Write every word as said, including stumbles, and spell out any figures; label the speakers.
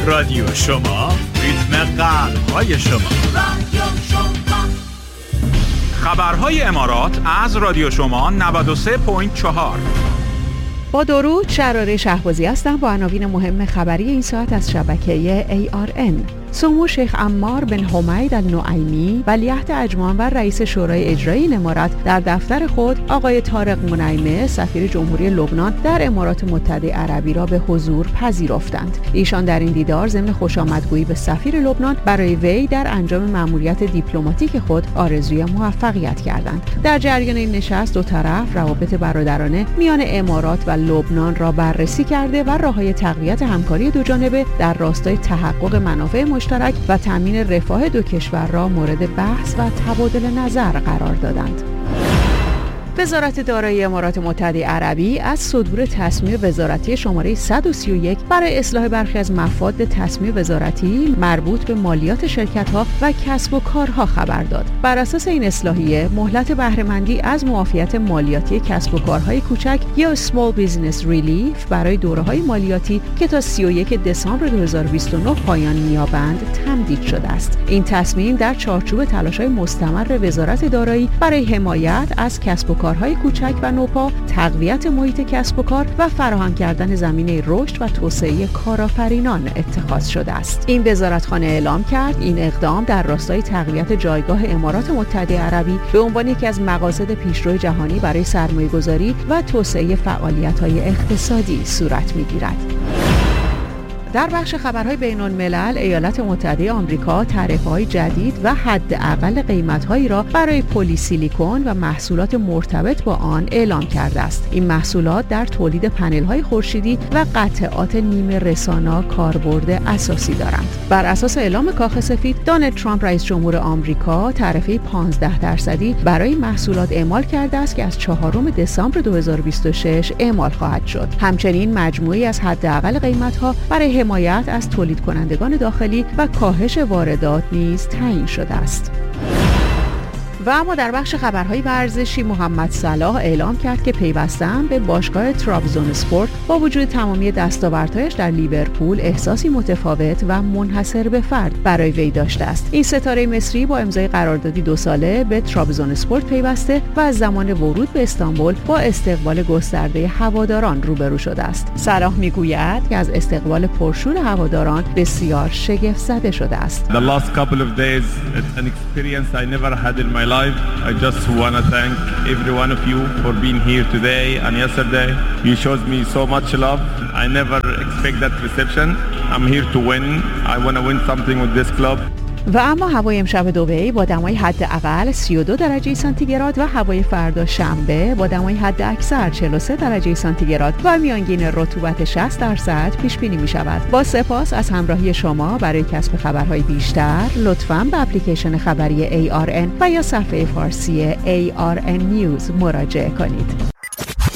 Speaker 1: رادیو شما، ریتم قلب‌های شما. رادیو شما. خبرهای امارات از رادیو شما نود و سه ممیز چهار.
Speaker 2: با درود، شراره شهبازی هستم با عناوین مهم خبری این ساعت از شبکه ای آر ان. سمو شیخ عمار بن حمید النعیمی ولیعهد اجمان و رئیس شورای اجرایی این امارت در دفتر خود آقای طارق منیمه سفیر جمهوری لبنان در امارات متحده عربی را به حضور پذیرفتند. ایشان در این دیدار ضمن خوشامدگویی به سفیر لبنان برای وی در انجام مأموریت دیپلماتیک خود آرزوی موفقیت کردند. در جریان این نشست دو طرف روابط برادرانه میان امارات و لبنان را بررسی کرده و راه‌های تقویت همکاری دوجانبه در راستای تحقق منافع مشترک و تامین رفاه دو کشور را مورد بحث و تبادل نظر قرار دادند. وزارت دارایی امارات متحده عربی از صدور تصمیم وزارتی شماره صد و سی و یک برای اصلاح برخی از مفاد تصمیم وزارتی مربوط به مالیات شرکت‌ها و کسب و کارها خبر داد. بر اساس این اصلاحیه، مهلت بهره‌مندی از معافیت مالیاتی کسب و کارهای کوچک یا Small Business Relief برای دوره‌های مالیاتی که تا سی و یک دسامبر دو هزار و بیست و نه پایان می‌یابند تمدید شده است. این تصمیم در چارچوب تلاش‌های مستمر وزارت دارایی برای حمایت از کسب و کارهای کوچک و نوپا، تقویت محیط کسب و کار و فراهم کردن زمینه رشد و توسعه کارآفرینان اتخاذ شده است. این وزارتخانه اعلام کرد این اقدام در راستای تقویت جایگاه امارات متحده عربی به عنوان یکی از مقاصد پیشرو جهانی برای سرمایه‌گذاری و توسعه فعالیت‌های اقتصادی صورت می‌گیرد. در بخش خبرهای بین‌الملل، ایالات متحده آمریکا تعرفه‌های جدید و حداقل قیمت‌هایی را برای پلی سیلیکون و محصولات مرتبط با آن اعلام کرده است. این محصولات در تولید پنل‌های خورشیدی و قطعات نیمه رسانا کاربرد اساسی دارند. بر اساس اعلام کاخ سفید، دونالد ترامپ رئیس جمهور آمریکا تعرفه پانزده درصدی برای محصولات اعمال کرده است که از چهارم دسامبر دو هزار و بیست و شش اعمال خواهد شد. همچنین مجموعی از حداقل قیمت‌ها برای حمایت از تولید کنندگان داخلی و کاهش واردات نیز تعیین شده است. و اما در بخش خبرهای ورزشی، محمد صلاح اعلام کرد که پیوستن به باشگاه ترابزونسپور با وجود تمامی دستاوردهایش در لیورپول احساسی متفاوت و منحصر به فرد برای وی داشته است. این ستاره مصری با امضای قراردادی دو ساله به ترابزونسپور پیوسته و از زمان ورود به استانبول با استقبال گسترده هواداران روبرو شده است. صلاح میگوید که از استقبال پرشور هواداران بسیار شگفت زده شده است.
Speaker 3: The last couple of days it's an experience I never had in my life. I just want to thank every one of you for being here today and yesterday. You showed me so much love. I never expect that reception. I'm here to win. I want to win something with this club.
Speaker 2: و اما هوای امشب دبی با دمای حداقل سی و دو درجه سانتیگراد و هوای فردا شنبه با دمای حداکثر چهل و سه درجه سانتیگراد و میانگین رطوبت شصت درصد پیش بینی می شود. با سپاس از همراهی شما. برای کسب خبرهای بیشتر لطفاً به اپلیکیشن خبری ای آر ان و یا صفحه فارسی ای آر ان نیوز مراجعه کنید.